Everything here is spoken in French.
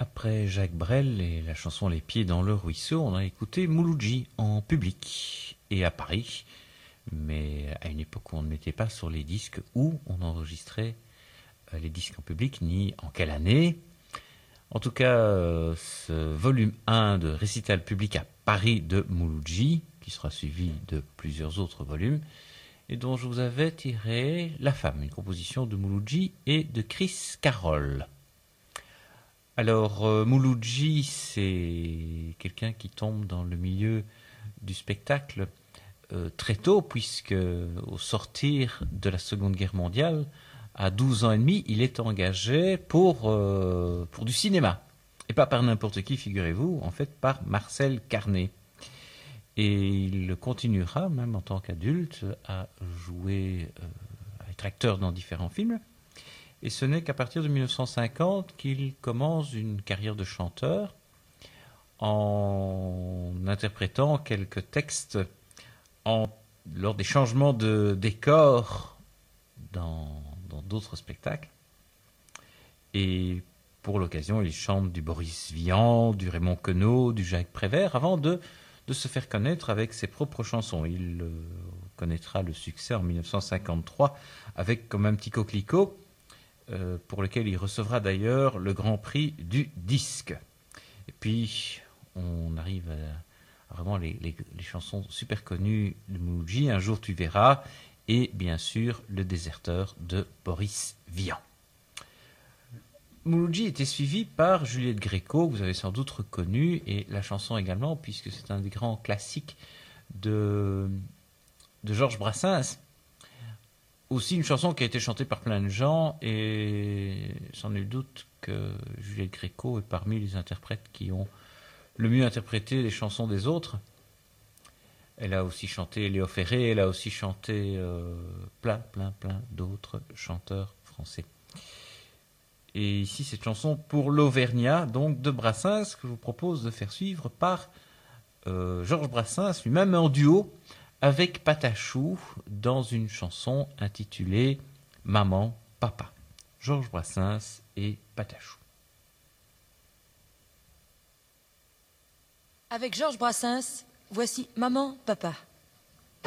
Après Jacques Brel et la chanson Les pieds dans le ruisseau, on a écouté Mouloudji en public et à Paris, mais à une époque où on ne mettait pas sur les disques où on enregistrait les disques en public, ni en quelle année. En tout cas, ce volume 1 de récital public à Paris de Mouloudji, qui sera suivi de plusieurs autres volumes, et dont je vous avais tiré La Femme, une composition de Mouloudji et de Chris Carroll. Alors, Mouloudji, c'est quelqu'un qui tombe dans le milieu du spectacle très tôt, puisque au sortir de la Seconde Guerre mondiale, à 12 ans et demi, il est engagé pour du cinéma. Et pas par n'importe qui, figurez-vous, en fait par Marcel Carné. Et il continuera, même en tant qu'adulte, à jouer, à être acteur dans différents films. Et ce n'est qu'à partir de 1950 qu'il commence une carrière de chanteur en interprétant quelques textes lors des changements de décor dans d'autres spectacles. Et pour l'occasion, il chante du Boris Vian, du Raymond Queneau, du Jacques Prévert, avant de se faire connaître avec ses propres chansons. Il connaîtra le succès en 1953 avec Comme un petit coquelicot, pour lequel il recevra d'ailleurs le Grand Prix du disque. Et puis, on arrive à vraiment les chansons super connues de Mouloudji, Un jour tu verras, et bien sûr Le déserteur de Boris Vian. Mouloudji était suivi par Juliette Gréco, que vous avez sans doute reconnu, et la chanson également, puisque c'est un des grands classiques de Georges Brassens. Aussi une chanson qui a été chantée par plein de gens, et sans nul doute que Juliette Gréco est parmi les interprètes qui ont le mieux interprété les chansons des autres. Elle a aussi chanté Léo Ferré, elle a aussi chanté plein d'autres chanteurs français. Et ici, cette chanson pour l'Auvergnat, donc de Brassens, que je vous propose de faire suivre par Georges Brassens, lui-même en duo avec Patachou, dans une chanson intitulée Maman, Papa. Georges Brassens et Patachou. Avec Georges Brassens, voici Maman, Papa.